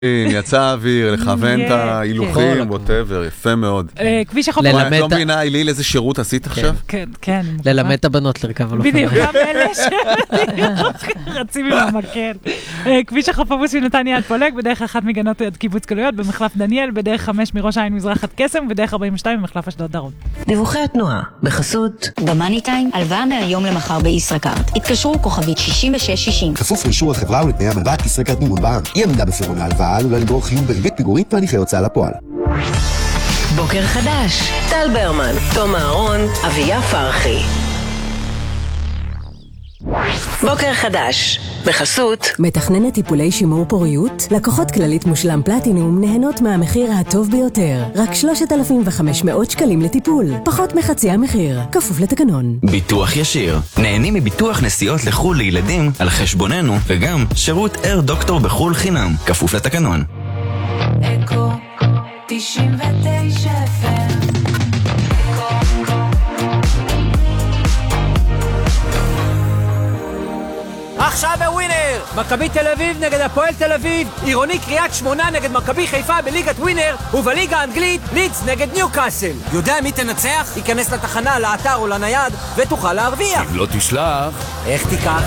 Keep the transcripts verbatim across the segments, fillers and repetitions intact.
יצא אוויר, לכוון את ההילוכים, ווטאבר, יפה מאוד. כביש החופים. את לא מבינה, אילי, איזה שירות עשית עכשיו? כן, כן. ללמד את הבנות לרכב על אופניים. בדיוק, גם אלה שרצים עם המקל. כביש החופבוס מנתניה עד פולג, בדרך אחת מגנות עד קיבוץ גלויות, במחלף דניאל, בדרך חמש מראש העין מזרח עד קסם, ובדרך ארבעים ושתיים במחלף אשדוד דרום. דיווחי התנועה, בחסות. במאני טיים, הלוואה מהיום למחר בישראכרט. התקשרו כוכבית שישים ושש שישים. כפוף לאישור החברה ולתנאי המלווה, ישראכרט מימון בנק. אי עמידה בפירעון ההלוואה עלולה לגרור חיוב בריבית פיגורית והליכי הוצאה לפועל. בוקר חדש, טל ברמן, תום אהרון, אביה פרחי. בוקר חדש, בחסות. מתכננת טיפולי שימור פוריות? לקוחות כללית מושלם פלטינום נהנות מהמחיר הטוב ביותר. רק שלושת אלפים וחמש מאות שקלים לטיפול. פחות מחצי המחיר. כפוף לתקנון. ביטוח ישיר. נהנים מביטוח נסיעות לחול לילדים על חשבוננו, וגם שירות אר דוקטור בחול חינם. כפוף לתקנון. אקו תשעים ותשע אף אם. עכשיו בווינר, מכבי תל אביב נגד הפועל תל אביב, עירוני קריית שמונה נגד מכבי חיפה בליגת ווינר, ובליגה האנגלית לידס נגד ניוקאסל. יודע מי תנצח? ייכנס לתחנה, לאתר או לנייד ותוכל להרוויח. אם לא תשלח, איך תיקח?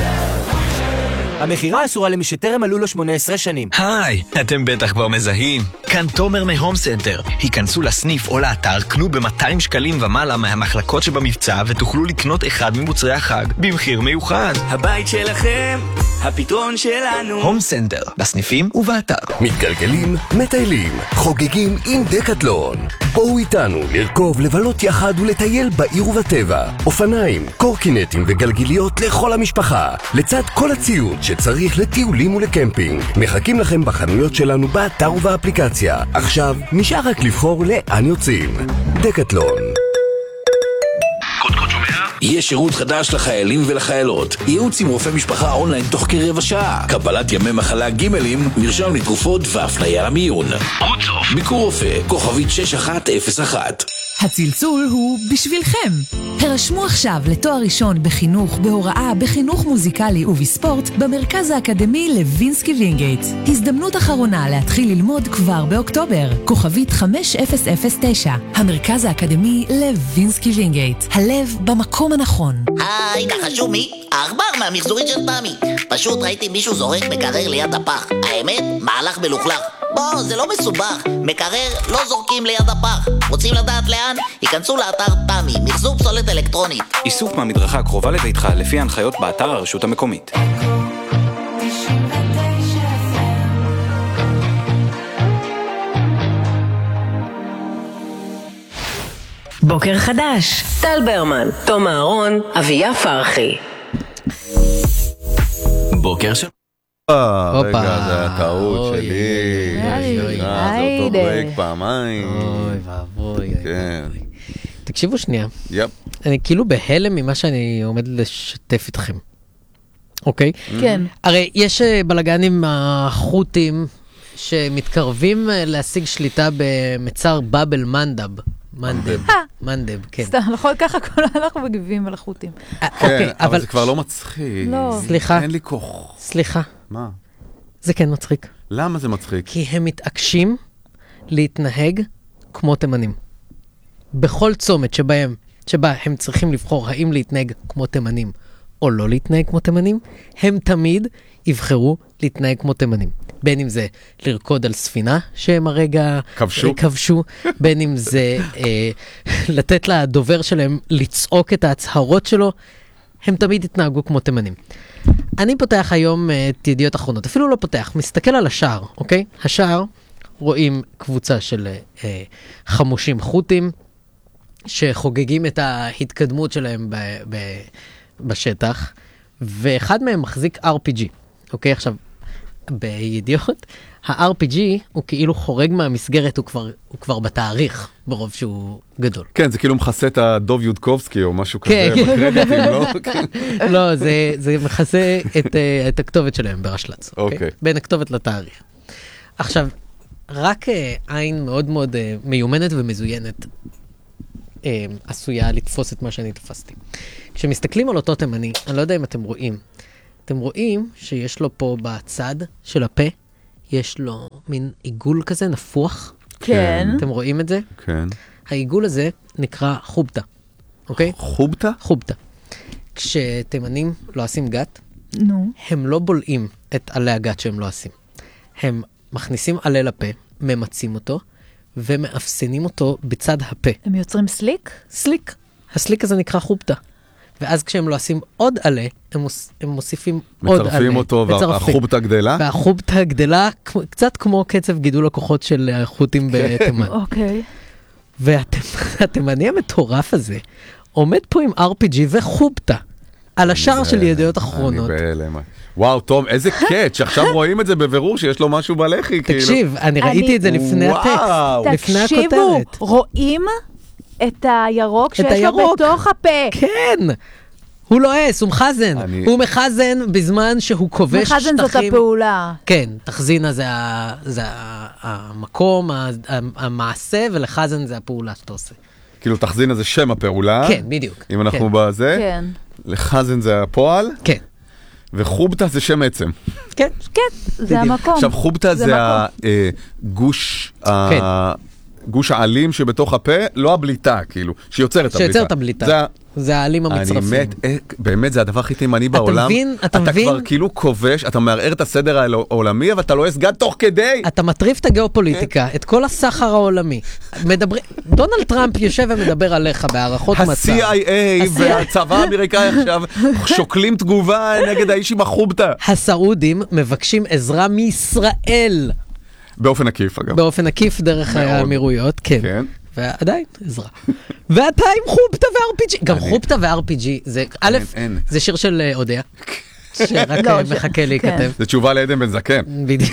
המחירה אסורה למי שטרם מלאו לו שמונה עשרה שנים. היי, אתם בטח כבר מזהים. כאן תומר מהום סנטר. היכנסו לסניף או לאתר, קנו ב-מאתיים שקלים ומעלה מהמחלקות שבמבצע ותוכלו לקנות אחד ממוצרי החג במחיר מיוחד. הבית שלכם, הפתרון שלנו. הום סנטר, בסניפים ובאתר. מתגלגלים, מטיילים, חוגגים עם דקטלון. בואו איתנו לרכוב, לבלות יחד ולטייל בעיר ובטבע. אופניים, קורקינטים וגלגיליות לכל המשפחה. לצד כל הציוד שצריך לטיולים ולקמפינג. מחכים לכם בחנויות שלנו באתר ובאפליקציה. עכשיו נשאר רק לבחור לאן יוצאים. דקטלון. קודקוד שומע? יש שירות חדש לחיילים ולחיילות. ייעוץ עם רופא משפחה אונליין תוך כרבע שעה. קבלת ימי מחלה גימלים, מרשם לתרופות והפניה למיון. רוצוף. ביקור רופא, כוכבית שש אחת אפס אחת. הצלצול הוא בשבילכם. הרשמו עכשיו לתואר ראשון בחינוך, בהוראה, בחינוך מוזיקלי ובספורט במרכז האקדמי לוינסקי וינגייט. הזדמנות אחרונה להתחיל ללמוד כבר באוקטובר. כוכבית חמש אפס אפס תשע. המרכז האקדמי לוינסקי וינגייט. הלב במקום הנכון. היי, נחשו מי? העכבר מהמחזורית של תמי. פשוט ראיתי מישהו זורק מקרר ליד הפח. האמת, מהלך מלוכלך. בוא, זה לא מסובך. מקרר לא זורקים ליד הפח. רוצים לדעת לאן? היכנסו לאתר תמי, מחזור פסולת אלקטרונית. איסוף מהמדרכה הקרובה לביתך לפי ההנחיות באתר הרשות המקומית. בוקר חדש, טל ברמן, תום אהרון, אביה פרחי. בוקר של... רגע, זה הטעות שלי. זה אותו ברייק פעמיים. אוי ואבוי. תקשיבו שנייה. אני כאילו בהלם ממה שאני עומד לשתף איתכם. אוקיי? כן. הרי יש בלגנים החות'ים שמתקרבים להשיג שליטה במצר באבל מנדב. מנדב, מנדב, כן. סתם, נכון, ככה כל אנחנו מגיבים על החות'ים. כן, אבל זה כבר לא מצחיק. לא. סליחה. אין לי כוח. סליחה. מה? זה כן מצחיק. למה זה מצחיק? כי הם מתעקשים להתנהג כמו תימנים. בכל צומת שבהם, שבה הם צריכים לבחור האם להתנהג כמו תימנים או לא להתנהג כמו תימנים, הם תמיד יבחרו להתנהג כמו תימנים. בין אם זה לרקוד על ספינה שהם הרגע כבשו, כבשו בין אם זה אה, לתת לדובר שלהם לצעוק את ההצהרות שלו, הם תמיד התנהגו כמו תימנים. אני פותח היום את ידיעות אחרונות, אפילו לא פותח, מסתכל על השער, אוקיי? השער, רואים קבוצה של אה, חמושים חות'ים, שחוגגים את ההתקדמות שלהם ב, ב, בשטח, ואחד מהם מחזיק אר פי ג'י, אוקיי? עכשיו, בידיעות, ה-אר פי ג'י הוא כאילו חורג מהמסגרת, הוא כבר, הוא כבר בתאריך, ברוב שהוא גדול. כן, זה כאילו מכסה את הדוב יודקובסקי או משהו כזה, כן. בקרדיטים, לא? לא, זה, זה מכסה את, את הכתובת שלהם ברשל"צ. אוקיי. Okay? בין הכתובת לתאריך. עכשיו, רק עין מאוד מאוד מיומנת ומזוינת עשויה לתפוס את מה שאני תפסתי. כשמסתכלים על אותו תימני, אני לא יודע אם אתם רואים, אתם רואים שיש לו פה בצד של הפה, יש לו מין עיגול כזה נפוח. כן. אתם רואים את זה? כן. העיגול הזה נקרא חובטה, אוקיי? חובטה? חובטה. כשתימנים לא עושים גת, נו. הם לא בולעים את עלי הגת שהם לא עושים. הם מכניסים עלי לפה, ממצים אותו, ומאפסנים אותו בצד הפה. הם יוצרים סליק? סליק. הסליק הזה נקרא חובטה. ואז כשהם לא עושים עוד עלה, הם, מוס, הם מוסיפים עוד עלה. מצרפים אותו, והחובטה גדלה? והחובטה גדלה, קצת כמו קצב גידול הכוחות של החות'ים בתימן. אוקיי. והתימני המטורף הזה עומד פה עם אר פי ג'י וחובטה, על השער של ידיעות אחרונות. אני בהלם. וואו, תום, איזה קאץ', שעכשיו רואים את זה בבירור שיש לו משהו בלחי. תקשיב, אני ראיתי את זה לפני הטקסט, לפני הכותרת. תקשיבו, רואים את הירוק שיש לו בתוך הפה. כן. הוא לועס, הוא מחזן. הוא מחזן בזמן שהוא כובש שטחים. מחזן זאת הפעולה. כן, תחזינה זה המקום, המעשה, ולחזן זה הפעולה שאתה עושה. כאילו תחזינה זה שם הפעולה. כן, בדיוק. אם אנחנו בזה. כן. לחזן זה הפועל. כן. וחובטה זה שם עצם. כן. כן, זה המקום. עכשיו חובטה זה הגוש... גוש העלים שבתוך הפה, לא הבליטה, כאילו, שיוצרת הבליטה. שיוצרת את הבליטה. זה העלים המצרפים. אני מת, באמת, זה הדבר הכי תימני בעולם. אתה מבין? אתה מבין? אתה כבר כאילו כובש, אתה מערער את הסדר העולמי, אבל אתה לא הסגד תוך כדי. אתה מטריף את הגיאופוליטיקה, את כל הסחר העולמי. מדברים, דונלד טראמפ יושב ומדבר עליך בהערכות מצב. ה-סי איי איי והצבא האמריקאי עכשיו שוקלים תגובה נגד האיש עם החובטה. הסעודים מבקשים עזרה מישראל. באופן עקיף, אגב. באופן עקיף דרך האמירויות, כן. כן. ועדיין, עזרה. ואתה עם חובטה ו-אר פי ג'י. גם חובטה ו-אר פי ג'י, זה, א', זה שיר של אודיה, שרק מחכה להיכתב. זה תשובה לעדן בן זקן. בדיוק.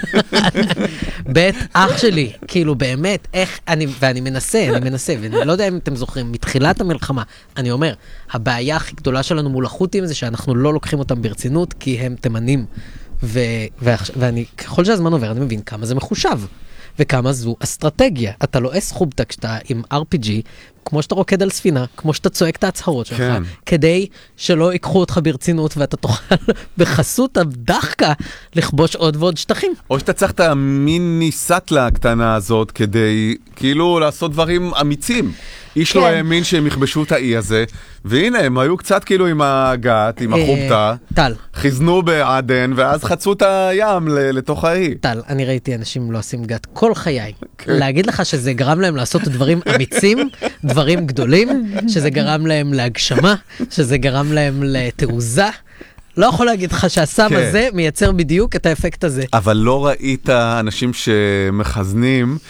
בית אח שלי, כאילו באמת, איך, ואני מנסה, אני מנסה, ואני לא יודע אם אתם זוכרים, מתחילת המלחמה, אני אומר, הבעיה הכי גדולה שלנו מול החות'ים זה שאנחנו לא לוקחים אותם ברצינות, כי הם תימנים. ו- ואני, ככל שהזמן עובר, אני מבין כמה זה מחושב, וכמה זו אסטרטגיה. אתה לועס חובטה כשאתה עם אר פי ג'י, כמו שאתה רוקד על ספינה, כמו שאתה צועק את ההצהרות שלך, כן. כדי שלא ייקחו אותך ברצינות, ואתה תוכל בחסות הדחקה לכבוש עוד ועוד שטחים. או שאתה צריך את המיני סטלה הקטנה הזאת, כדי כאילו לעשות דברים אמיצים. איש לא האמין שהם יכבשו את האי הזה, והנה, הם היו קצת כאילו עם הגת, עם החובטה, טל. חיזנו בעדן, ואז חצו את הים לתוך האי. טל, אני ראיתי אנשים לא עושים גת כל חיי. להגיד לך שזה גרם להם לעשות דברים אמיצים, דברים גדולים, שזה גרם להם להגשמה, שזה גרם להם לתעוזה. לא יכול להגיד לך שהסם הזה מייצר בדיוק את האפקט הזה. אבל לא ראית אנשים שמחזנים,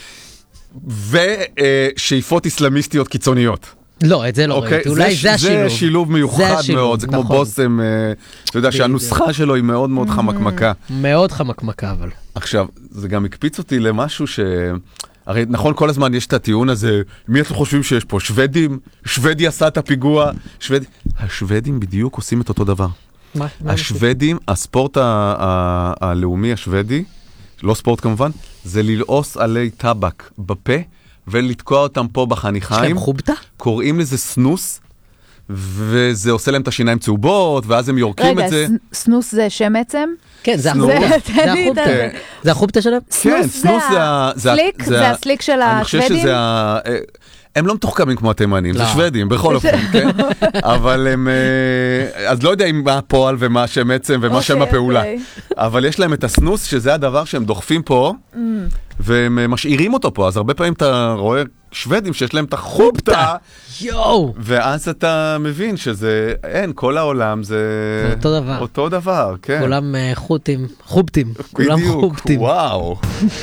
ושאיפות איסלאמיסטיות קיצוניות. לא, את זה לא ראיתי, אולי זה השילוב. זה שילוב מיוחד מאוד, זה כמו בוסם, אתה יודע שהנוסחה שלו היא מאוד מאוד חמקמקה. מאוד חמקמקה, אבל. עכשיו, זה גם הקפיץ אותי למשהו ש... הרי נכון, כל הזמן יש את הטיעון הזה, מי אתם חושבים שיש פה? שוודים? שוודי עשה את הפיגוע? שוודי... השוודים בדיוק עושים את אותו דבר. מה? השוודים, הספורט הלאומי השוודי, לא ספורט כמובן, זה ללעוס עלי טבק בפה, ולתקוע אותם פה בחניכיים. יש להם חובטה? קוראים לזה סנוס, וזה עושה להם את השיניים צהובות, ואז הם יורקים את זה. רגע, סנוס זה שם עצם? כן, זה החובטה. זה החובטה שלהם? כן, סנוס זה... סליק? זה הסליק של השוודים? אני חושב שזה ה... הם לא מתוחכמים כמו התימנים, זה שוודים, בכל אופן, כן? אבל הם... אז לא יודע אם מה הפועל ומה שם עצם ומה שם הפעולה. אבל יש להם את הסנוס, שזה הדבר שהם דוחפים פה, והם משאירים אותו פה, אז הרבה פעמים אתה רואה שוודים שיש להם את החובטה, יואו! ואז אתה מבין שזה, אין, כל העולם זה... זה אותו דבר. אותו דבר, כן. כולם חוטים, חובטים. בדיוק, וואו.